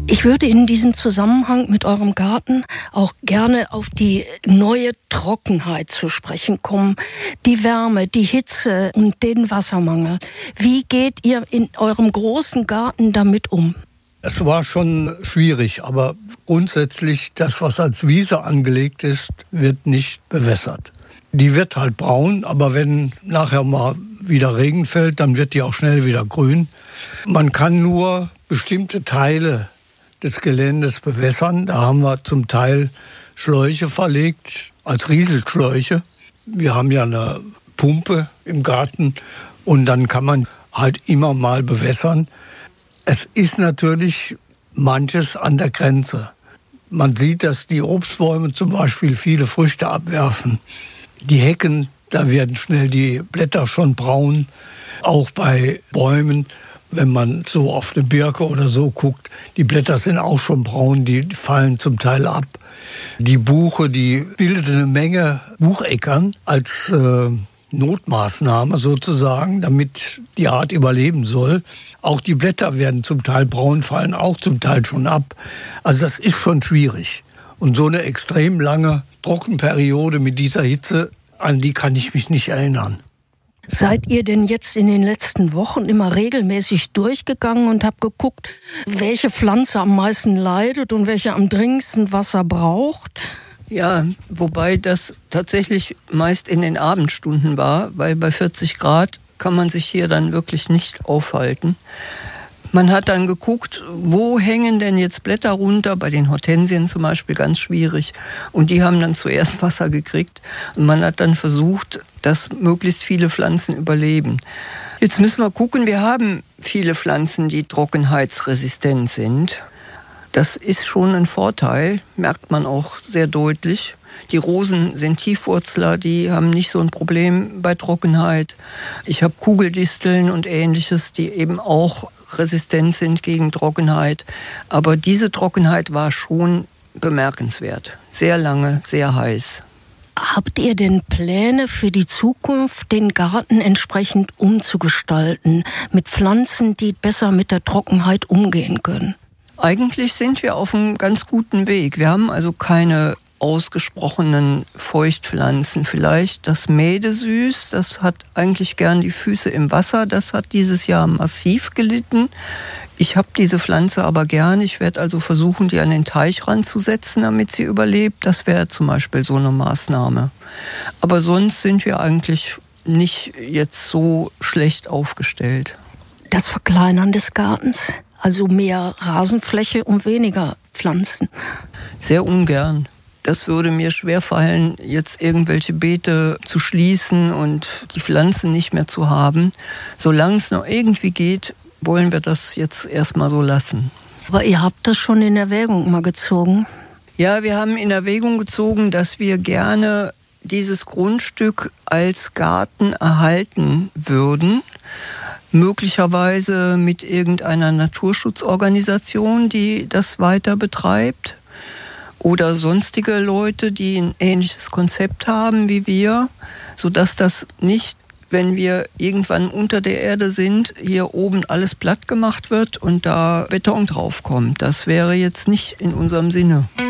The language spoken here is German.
Ich würde in diesem Zusammenhang mit eurem Garten auch gerne auf die neue Trockenheit zu sprechen kommen. Die Wärme, die Hitze und den Wassermangel. Wie geht ihr in eurem großen Garten damit um? Es war schon schwierig, aber grundsätzlich das, was als Wiese angelegt ist, wird nicht bewässert. Die wird halt braun, aber wenn nachher mal wieder Regen fällt, dann wird die auch schnell wieder grün. Man kann nur bestimmte Teile des Geländes bewässern. Da haben wir zum Teil Schläuche verlegt, als Rieselschläuche. Wir haben ja eine Pumpe im Garten und dann kann man halt immer mal bewässern. Es ist natürlich manches an der Grenze. Man sieht, dass die Obstbäume zum Beispiel viele Früchte abwerfen. Die Hecken, da werden schnell die Blätter schon braun. Auch bei Bäumen, wenn man so auf eine Birke oder so guckt, die Blätter sind auch schon braun, die fallen zum Teil ab. Die Buche, die bildet eine Menge Bucheckern als Notmaßnahme sozusagen, damit die Art überleben soll. Auch die Blätter werden zum Teil braun, fallen auch zum Teil schon ab. Also das ist schon schwierig. Und so eine extrem lange Trockenperiode mit dieser Hitze, an die kann ich mich nicht erinnern. Seid ihr denn jetzt in den letzten Wochen immer regelmäßig durchgegangen und habt geguckt, welche Pflanze am meisten leidet und welche am dringendsten Wasser braucht? Ja, wobei das tatsächlich meist in den Abendstunden war, weil bei 40 Grad kann man sich hier dann wirklich nicht aufhalten. Man hat dann geguckt, wo hängen denn jetzt Blätter runter, bei den Hortensien zum Beispiel ganz schwierig. Und die haben dann zuerst Wasser gekriegt. Und man hat dann versucht, dass möglichst viele Pflanzen überleben. Jetzt müssen wir gucken, wir haben viele Pflanzen, die trockenheitsresistent sind. Das ist schon ein Vorteil, merkt man auch sehr deutlich. Die Rosen sind Tiefwurzler, die haben nicht so ein Problem bei Trockenheit. Ich habe Kugeldisteln und Ähnliches, die eben auch resistent sind gegen Trockenheit. Aber diese Trockenheit war schon bemerkenswert. Sehr lange, sehr heiß. Habt ihr denn Pläne für die Zukunft, den Garten entsprechend umzugestalten, mit Pflanzen, die besser mit der Trockenheit umgehen können? Eigentlich sind wir auf einem ganz guten Weg. Wir haben also keine ausgesprochenen Feuchtpflanzen. Vielleicht das Mädesüß, das hat eigentlich gern die Füße im Wasser. Das hat dieses Jahr massiv gelitten. Ich habe diese Pflanze aber gern. Ich werde also versuchen, die an den Teichrand zu setzen, damit sie überlebt. Das wäre zum Beispiel so eine Maßnahme. Aber sonst sind wir eigentlich nicht jetzt so schlecht aufgestellt. Das Verkleinern des Gartens, also mehr Rasenfläche und weniger Pflanzen? Sehr ungern. Das würde mir schwerfallen, jetzt irgendwelche Beete zu schließen und die Pflanzen nicht mehr zu haben. Solange es noch irgendwie geht, wollen wir das jetzt erstmal so lassen. Aber ihr habt das schon in Erwägung mal gezogen? Ja, wir haben in Erwägung gezogen, dass wir gerne dieses Grundstück als Garten erhalten würden. Möglicherweise mit irgendeiner Naturschutzorganisation, die das weiter betreibt. Oder sonstige Leute, die ein ähnliches Konzept haben wie wir, sodass das nicht, wenn wir irgendwann unter der Erde sind, hier oben alles platt gemacht wird und da Beton draufkommt. Das wäre jetzt nicht in unserem Sinne.